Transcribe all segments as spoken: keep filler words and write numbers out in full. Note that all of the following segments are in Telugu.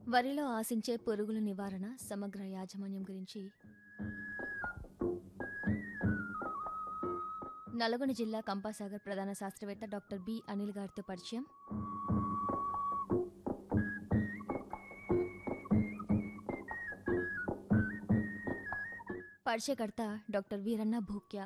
వరిలో ఆశించే పురుగుల నివారణ సమగ్ర యాజమాన్యం గురించి నల్గొండ జిల్లా కంపాసాగర్ ప్రధాన శాస్త్రవేత్త డాక్టర్ బి అనిల్ గారితో పరిచయం. పరిచయకర్త డాక్టర్ వీరన్న భూక్యా.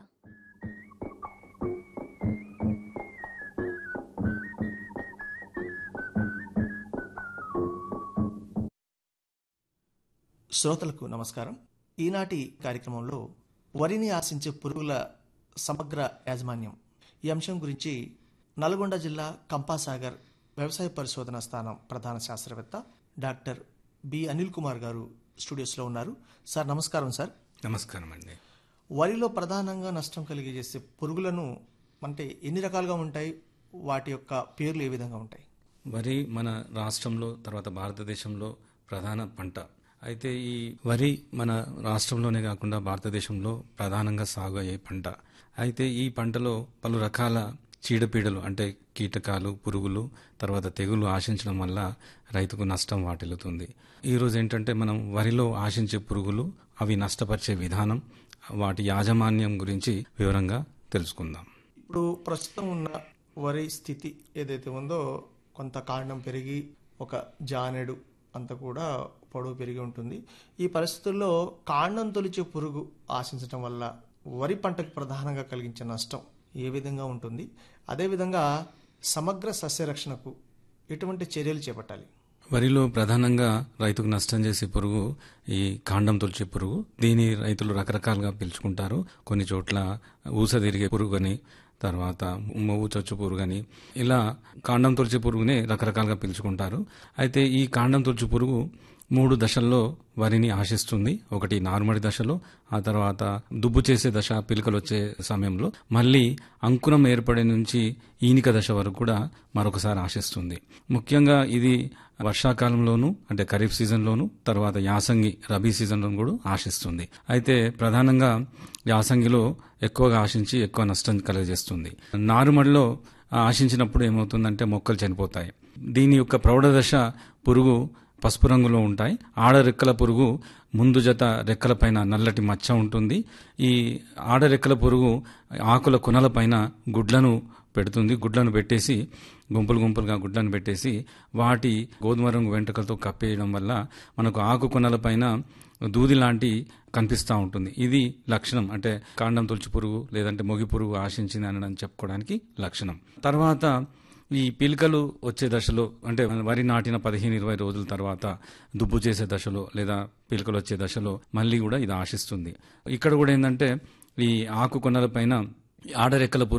శ్రోతలకు నమస్కారం. ఈనాటి కార్యక్రమంలో వరిని ఆశించే పురుగుల సమగ్ర యాజమాన్యం ఈ అంశం గురించి నల్గొండ జిల్లా కంపాసాగర్ వ్యవసాయ పరిశోధన స్థానం ప్రధాన శాస్త్రవేత్త డాక్టర్ బి అనిల్ కుమార్ గారు స్టూడియోస్లో ఉన్నారు. సార్ నమస్కారం. సార్ నమస్కారం అండి. వరిలో ప్రధానంగా నష్టం కలిగజేసే పురుగులను అంటే ఎన్ని రకాలుగా ఉంటాయి, వాటి యొక్క పేర్లు ఏ విధంగా ఉంటాయి? వరి మన రాష్ట్రంలో తర్వాత భారతదేశంలో ప్రధాన పంట. అయితే ఈ వరి మన రాష్ట్రంలోనే కాకుండా భారతదేశంలో ప్రధానంగా సాగు అయ్యే పంట. అయితే ఈ పంటలో పలు రకాల చీడపీడలు అంటే కీటకాలు, పురుగులు, తర్వాత తెగులు ఆశించడం వల్ల రైతుకు నష్టం వాటిల్లుతుంది. ఈరోజు ఏంటంటే మనం వరిలో ఆశించే పురుగులు, అవి నష్టపరిచే విధానం, వాటి యాజమాన్యం గురించి వివరంగా తెలుసుకుందాం. ఇప్పుడు ప్రస్తుతం ఉన్న వరి స్థితి ఏదైతే ఉందో, కొంత కాండం పెరిగి ఒక జానెడు అంత కూడా పొడవు పెరిగి ఉంటుంది. ఈ పరిస్థితుల్లో కాండం తొలిచే పురుగు ఆశించడం వల్ల వరి పంటకు ప్రధానంగా కలిగించే నష్టం ఏ విధంగా ఉంటుంది? అదేవిధంగా సమగ్ర సస్యరక్షణకు ఎటువంటి చర్యలు చేపట్టాలి? వరిలో ప్రధానంగా రైతుకు నష్టం చేసే పురుగు ఈ కాండం తొలిచే పురుగు. దీని రైతులు రకరకాలుగా పిలుచుకుంటారు. కొన్ని చోట్ల ఊస తిరిగే పురుగు అని, తర్వాత మొవ్వు చచ్చు పురుగు అని, ఇలా కాండం తొలిచే పురుగునే రకరకాలుగా పిలుచుకుంటారు. అయితే ఈ కాండం తొలిచే పురుగు మూడు దశల్లో వరిని ఆశిస్తుంది. ఒకటి నారుమడి దశలో, ఆ తర్వాత దుబ్బు చేసే దశ, పిలకలు వచ్చే సమయంలో, మళ్ళీ అంకురం ఏర్పడే నుంచి ఈనిక దశ వరకు కూడా మరొకసారి ఆశిస్తుంది. ముఖ్యంగా ఇది వర్షాకాలంలోనూ అంటే ఖరీఫ్ సీజన్లోను, తర్వాత యాసంగి రబీ సీజన్లోనూ కూడా ఆశిస్తుంది. అయితే ప్రధానంగా యాసంగిలో ఎక్కువగా ఆశించి ఎక్కువ నష్టం కలుగజేస్తుంది. నారుమడిలో ఆశించినప్పుడు ఏమవుతుందంటే మొక్కలు చనిపోతాయి. దీని యొక్క ప్రౌఢ దశ పురుగు పసుపు రంగులో ఉంటాయి. ఆడ రెక్కల పురుగు ముందు జత రెక్కలపైన నల్లటి మచ్చ ఉంటుంది. ఈ ఆడ రెక్కల పురుగు ఆకుల కొనలపైన గుడ్లను పెడుతుంది. గుడ్లను పెట్టేసి గుంపులు గుంపులుగా గుడ్లను పెట్టేసి వాటి గోధుమ రంగు వెంట్రుకలతో కప్పేయడం వల్ల మనకు ఆకు కొనలపైన దూది లాంటి కనిపిస్తూ ఉంటుంది. ఇది లక్షణం, అంటే కాండం తొలిచి పురుగు లేదంటే మొగి పురుగు ఆశించింది అని చెప్పుకోవడానికి లక్షణం. తర్వాత ఈ పిలకలు వచ్చే దశలో, అంటే వరి నాటిన పదిహేను ఇరవై రోజుల తర్వాత దుబ్బు చేసే దశలో లేదా పిలకలు వచ్చే దశలో మళ్ళీ కూడా ఇది ఆశిస్తుంది. ఇక్కడ కూడా ఏంటంటే ఈ ఆకు కొనల పైన ఆడరెక్కల